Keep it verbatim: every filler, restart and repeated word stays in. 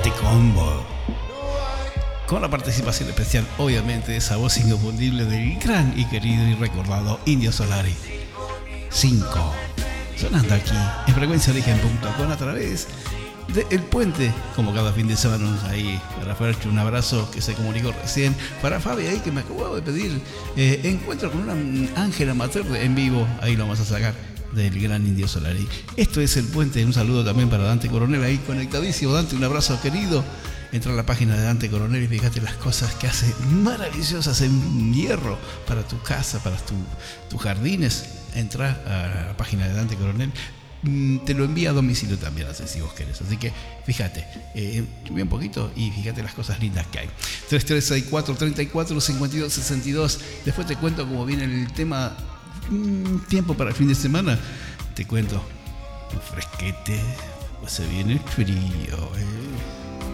Dante Combo. Con la participación especial, obviamente, de esa voz inconfundible del gran y querido y recordado Indio Solari. cinco. Sonando aquí en frecuencia origen punto com a través de El Puente, como cada fin de semana. Ahí para Fercho, un abrazo que se comunicó recién. Para Fabi ahí que me acabo de pedir eh, encuentro con una Ángela Mater en vivo. Ahí lo vamos a sacar del gran Indio Solari. Esto es El Puente. Un saludo también para Dante Coronel ahí conectadísimo. Dante, un abrazo querido. Entra a la página de Dante Coronel y fíjate las cosas que hace maravillosas en hierro para tu casa, para tu, tus jardines. Entra a la página de Dante Coronel. Te lo envía a domicilio también, así si vos querés. Así que fíjate, eh, un poquito y fíjate las cosas lindas que hay. tres tres seis cuatro, treinta y cuatro, cincuenta y dos, sesenta y dos. Después te cuento cómo viene el tema. Mmm, tiempo para el fin de semana. Te cuento un fresquete. Pues se viene el frío. Eh.